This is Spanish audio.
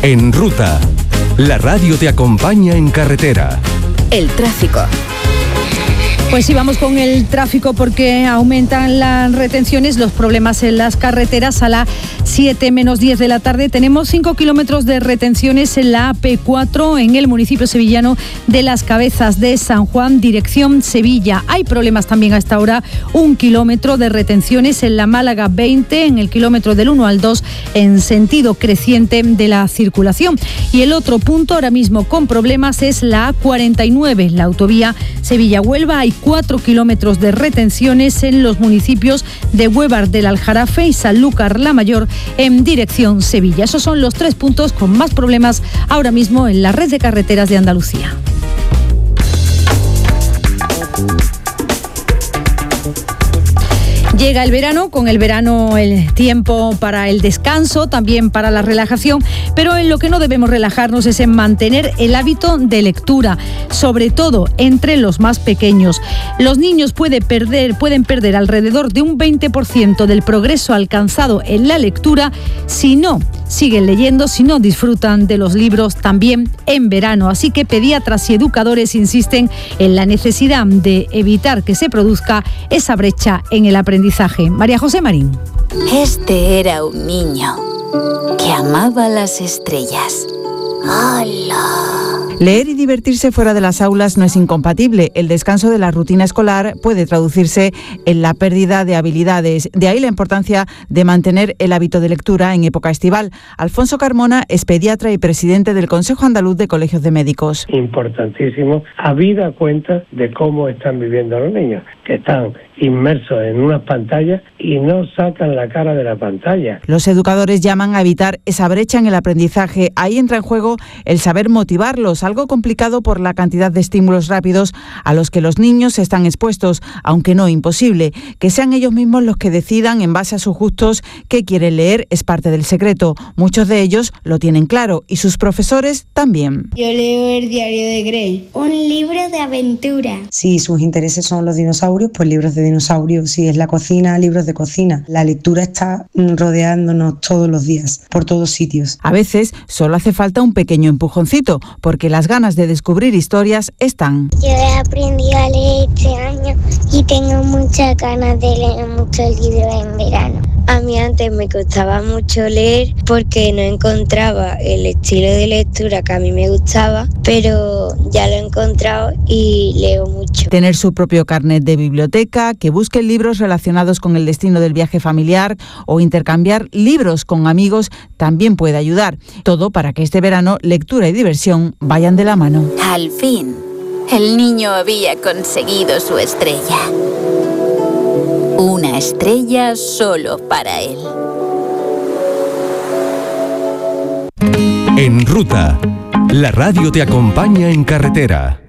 En Ruta, la radio te acompaña en carretera. El tráfico. Pues sí, vamos con el tráfico porque aumentan las retenciones, los problemas en las carreteras. A las 7 menos 10 de la tarde tenemos 5 kilómetros de retenciones en la AP4 en el municipio sevillano de Las Cabezas de San Juan, dirección Sevilla. Hay problemas también a esta hora, 1 kilómetro de retenciones en la Málaga 20, en el kilómetro del 1 al 2 en sentido creciente de la circulación. Y el otro punto ahora mismo con problemas es la A49, la autovía Sevilla-Huelva. Hay 4 kilómetros de retenciones en los municipios de Huévar del Aljarafe y Sanlúcar la Mayor en dirección Sevilla. Esos son los 3 puntos con más problemas ahora mismo en la red de carreteras de Andalucía. Llega el verano, con el verano el tiempo para el descanso, también para la relajación, pero en lo que no debemos relajarnos es en mantener el hábito de lectura, sobre todo entre los más pequeños. Los niños pueden perder alrededor de un 20% del progreso alcanzado en la lectura si no siguen leyendo, si no disfrutan de los libros también en verano. Así que pediatras y educadores insisten en la necesidad de evitar que se produzca esa brecha en el aprendizaje. María José Marín. Este era un niño que amaba las estrellas. ¡Hala! Leer y divertirse fuera de las aulas no es incompatible. El descanso de la rutina escolar puede traducirse en la pérdida de habilidades. De ahí la importancia de mantener el hábito de lectura en época estival. Alfonso Carmona es pediatra y presidente del Consejo Andaluz de Colegios de Médicos. Importantísimo, habida cuenta de cómo están viviendo los niños, que están inmersos en unas pantallas y no sacan la cara de la pantalla. Los educadores llaman a evitar esa brecha en el aprendizaje. Ahí entra en juego el saber motivarlos, algo complicado por la cantidad de estímulos rápidos a los que los niños están expuestos, aunque no imposible. Que sean ellos mismos los que decidan en base a sus gustos qué quieren leer es parte del secreto. Muchos de ellos lo tienen claro y sus profesores también. Yo leo el diario de Grey, un libro de aventura. Si sus intereses son los dinosaurios, pues libros de dinosaurios. Si es la cocina, libros de cocina. La lectura está rodeándonos todos los días, por todos sitios. A veces solo hace falta un pequeño empujoncito, porque las ganas de descubrir historias están. Yo he aprendido a leer este año y tengo muchas ganas de leer muchos libros en verano. A mí antes me costaba mucho leer porque no encontraba el estilo de lectura que a mí me gustaba, pero ya lo he encontrado y leo mucho. Tener su propio carnet de biblioteca, que busquen libros relacionados con el destino del viaje familiar o intercambiar libros con amigos también puede ayudar. Todo para que este verano lectura y diversión vayan de la mano. Al fin, el niño había conseguido su estrella. Una estrella solo para él. En Ruta, la radio te acompaña en carretera.